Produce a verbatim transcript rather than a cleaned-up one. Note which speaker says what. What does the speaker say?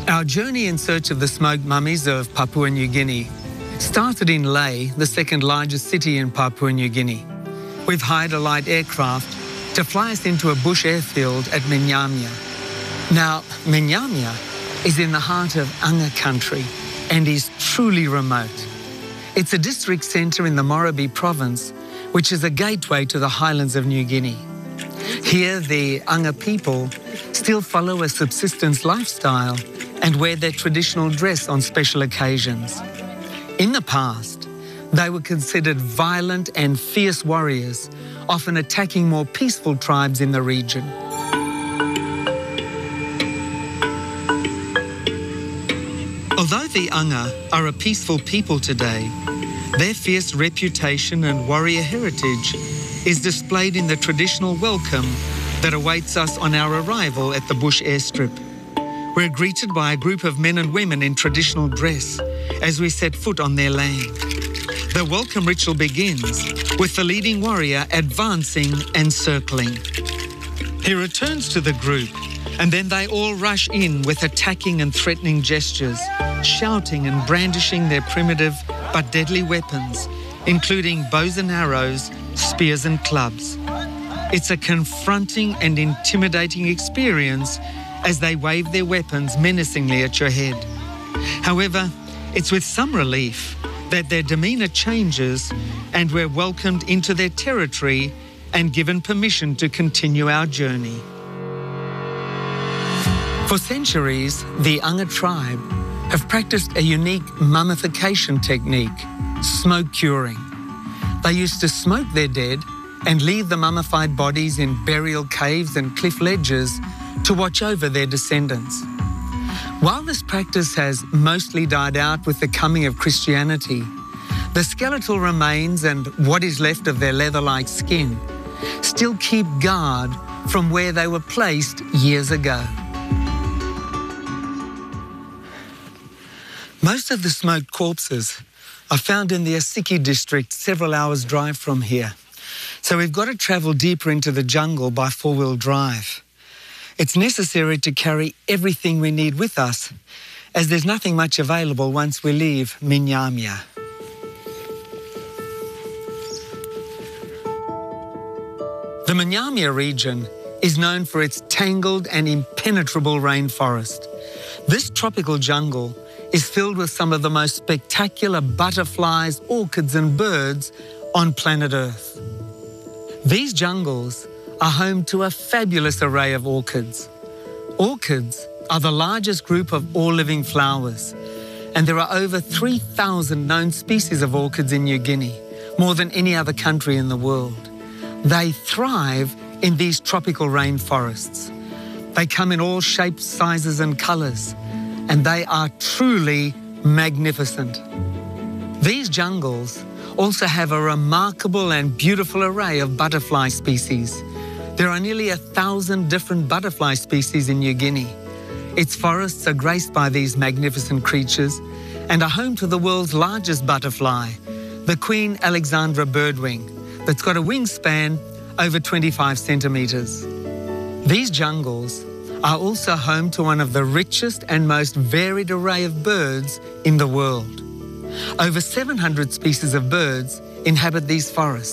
Speaker 1: Our journey in search of the smoked mummies of Papua New Guinea started in Lae, the second largest city in Papua New Guinea. We've hired a light aircraft to fly us into a bush airfield at Minyamia. Now, Minyamia is in the heart of Anga country and is truly remote. It's a district centre in the Morobe province, which is a gateway to the highlands of New Guinea. Here, the Anga people still follow a subsistence lifestyle and wear their traditional dress on special occasions. In the past, they were considered violent and fierce warriors, often attacking more peaceful tribes in the region. Although the Anga are a peaceful people today, their fierce reputation and warrior heritage is displayed in the traditional welcome that awaits us on our arrival at the bush airstrip. We're greeted by a group of men and women in traditional dress as we set foot on their land. The welcome ritual begins with the leading warrior advancing and circling. He returns to the group, and then they all rush in with attacking and threatening gestures, shouting and brandishing their primitive but deadly weapons, including bows and arrows, spears and clubs. It's a confronting and intimidating experience as they wave their weapons menacingly at your head. However, it's with some relief that their demeanour changes and we're welcomed into their territory and given permission to continue our journey. For centuries, the Anga tribe have practiced a unique mummification technique, smoke curing. They used to smoke their dead and leave the mummified bodies in burial caves and cliff ledges to watch over their descendants. While this practice has mostly died out with the coming of Christianity, the skeletal remains and what is left of their leather-like skin still keep guard from where they were placed years ago. Most of the smoked corpses are found in the Asiki district, several hours' drive from here. So we've got to travel deeper into the jungle by four-wheel drive. It's necessary to carry everything we need with us, as there's nothing much available once we leave Minyamia. The Minyamia region is known for its tangled and impenetrable rainforest. This tropical jungle is filled with some of the most spectacular butterflies, orchids and birds on planet Earth. These jungles are home to a fabulous array of orchids. Orchids are the largest group of all living flowers, and there are over three thousand known species of orchids in New Guinea, more than any other country in the world. They thrive in these tropical rainforests. They come in all shapes, sizes and colours, and they are truly magnificent. These jungles also have a remarkable and beautiful array of butterfly species. There are nearly a thousand different butterfly species in New Guinea. Its forests are graced by these magnificent creatures and are home to the world's largest butterfly, the Queen Alexandra birdwing, that's got a wingspan over twenty-five centimetres. These jungles are also home to one of the richest and most varied array of birds in the world. Over seven hundred species of birds inhabit these forests.